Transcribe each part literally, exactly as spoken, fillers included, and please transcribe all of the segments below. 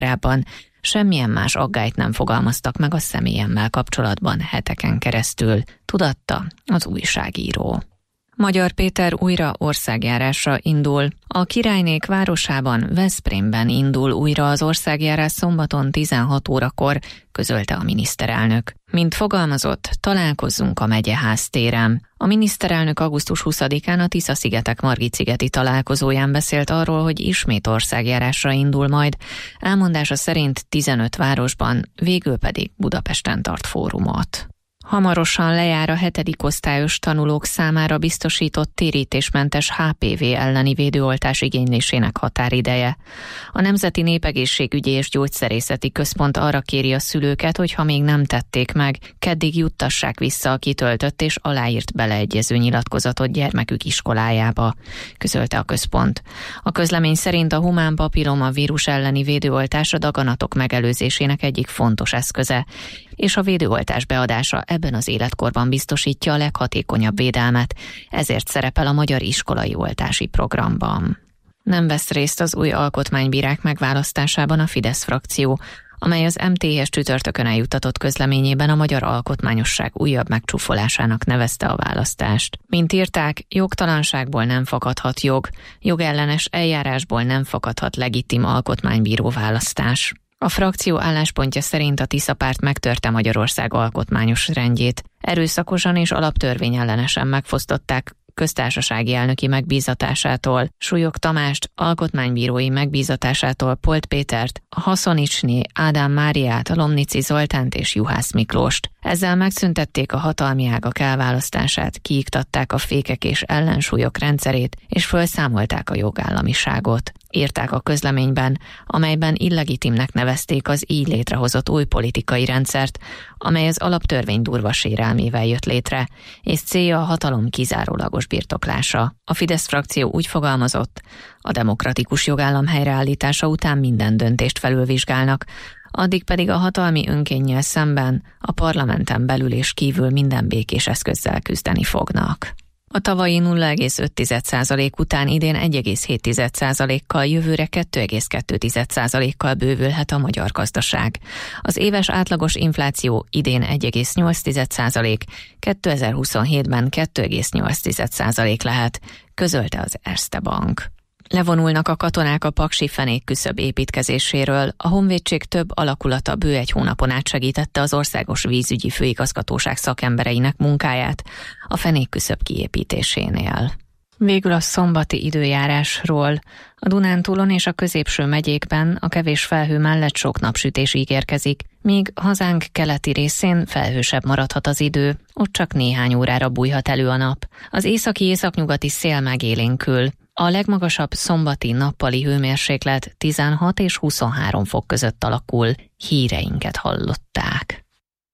Korábban semmilyen más aggályt nem fogalmaztak meg a személyemmel kapcsolatban heteken keresztül, tudatta az újságíró. Magyar Péter újra országjárásra indul. A királynék városában, Veszprémben indul újra az országjárás szombaton tizenhat órakor, közölte a miniszterelnök. Mint fogalmazott, találkozzunk a megyeház téren. A miniszterelnök augusztus huszadikán a Tisza-szigetek Margit-szigeti találkozóján beszélt arról, hogy ismét országjárásra indul majd. Elmondása szerint tizenöt városban, végül pedig Budapesten tart fórumot. Hamarosan lejár a hetedik osztályos tanulók számára biztosított térítésmentes há pé vé elleni védőoltás igénylésének határideje. A Nemzeti Népegészségügyi és Gyógyszerészeti Központ arra kéri a szülőket, hogy ha még nem tették meg, keddig juttassák vissza a kitöltött és aláírt beleegyező nyilatkozatot gyermekük iskolájába, közölte a központ. A közlemény szerint a humán papilloma vírus elleni védőoltás a daganatok megelőzésének egyik fontos eszköze, és a védőoltás beadása ebben az életkorban biztosítja a leghatékonyabb védelmet, ezért szerepel a magyar iskolai oltási programban. Nem vesz részt az új alkotmánybírák megválasztásában a Fidesz frakció, amely az em té es csütörtökön eljuttatott közleményében a magyar alkotmányosság újabb megcsúfolásának nevezte a választást. Mint írták, jogtalanságból nem fakadhat jog, jogellenes eljárásból nem fakadhat legitim alkotmánybíró választás. A frakció álláspontja szerint a Tisza párt megtörte Magyarország alkotmányos rendjét. Erőszakosan és alaptörvényellenesen megfosztották köztársasági elnöki megbízatásától, Súlyog Tamást, alkotmánybírói megbízatásától Polt Pétert, Haszonicsné Ádám Máriát, Lomnici Zoltánt és Juhász Miklóst. Ezzel megszüntették a hatalmi ágak elválasztását, kiiktatták a fékek és ellensúlyok rendszerét, és felszámolták a jogállamiságot. Írták a közleményben, amelyben illegitimnek nevezték az így létrehozott új politikai rendszert, amely az alaptörvény durva sérelmével jött létre, és célja a hatalom kizárólagos birtoklása. A Fidesz frakció úgy fogalmazott, a demokratikus jogállam helyreállítása után minden döntést felülvizsgálnak, addig pedig a hatalmi önkénnyel szemben a parlamenten belül és kívül minden békés eszközzel küzdeni fognak. A tavalyi nulla egész öt százalék után idén egy egész hét százalékkal, jövőre kettő egész kettő százalékkal bővülhet a magyar gazdaság. Az éves átlagos infláció idén egy egész nyolc százalék, kétezer-huszonhétben kettő egész nyolc százalék lehet, közölte az Erste Bank. Levonulnak a katonák a paksi fenékküszöb építkezéséről. A honvédség több alakulata bő egy hónapon át segítette az Országos Vízügyi Főigazgatóság szakembereinek munkáját a fenékküszöb kiépítésénél. Végül a szombati időjárásról. A Dunántúlon és a középső megyékben a kevés felhő mellett sok napsütés ígérkezik, míg hazánk keleti részén felhősebb maradhat az idő, ott csak néhány órára bújhat elő a nap. Az északi-északnyugati szél megélénkül. A legmagasabb szombati nappali hőmérséklet tizenhat és huszonhárom fok között alakul. Híreinket hallották.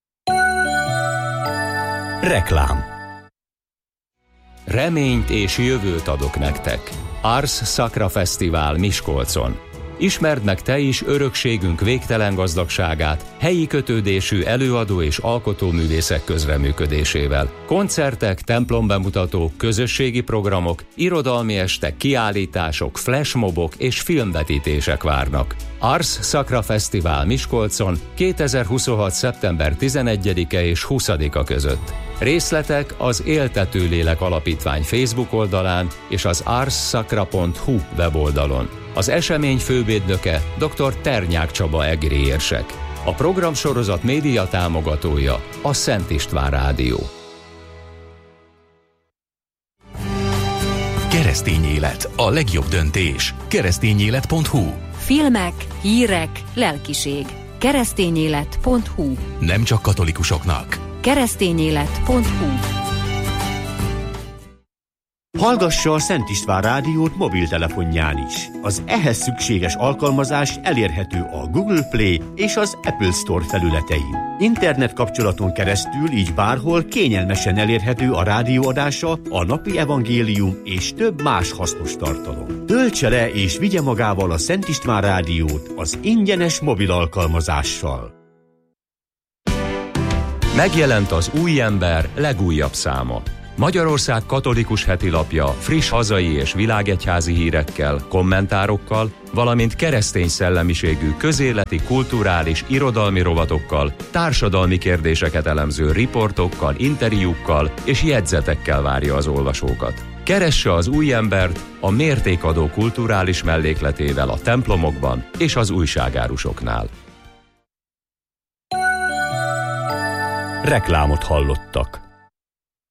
Reklám. Reményt és jövőt adok nektek. Ars Sacra Fesztivál Miskolcon. Ismerd meg te is örökségünk végtelen gazdagságát helyi kötődésű előadó és alkotóművészek közreműködésével. Koncertek, templombemutatók, közösségi programok, irodalmi estek, kiállítások, flashmobok és filmvetítések várnak. Ars Sacra Fesztivál Miskolcon kétezer-huszonhat. szeptember tizenegyedike és huszadika között. Részletek az Éltető Lélek Alapítvány Facebook oldalán és az ars sacra pont hu weboldalon. Az esemény fővédnöke dr. Ternyák Csaba egri érsek. A programsorozat média támogatója a Szent István Rádió. Keresztény élet, a legjobb döntés. keresztényélet pont hu. Filmek, hírek, lelkiség. keresztényélet pont hu. Nem csak katolikusoknak. keresztényélet pont hu. Hallgassa a Szent István Rádiót mobiltelefonján is. Az ehhez szükséges alkalmazás elérhető a Google Play és az Apple Store felületein. Internet kapcsolaton keresztül így bárhol kényelmesen elérhető a rádióadása, a napi evangélium és több más hasznos tartalom. Töltse le és vigye magával a Szent István Rádiót az ingyenes mobil alkalmazással. Megjelent az Új Ember legújabb száma. Magyarország katolikus hetilapja friss hazai és világegyházi hírekkel, kommentárokkal, valamint keresztény szellemiségű közéleti, kulturális, irodalmi rovatokkal, társadalmi kérdéseket elemző riportokkal, interjúkkal és jegyzetekkel várja az olvasókat. Keresse az új embert a Mértékadó kulturális mellékletével a templomokban és az újságárusoknál. Reklámot hallottak.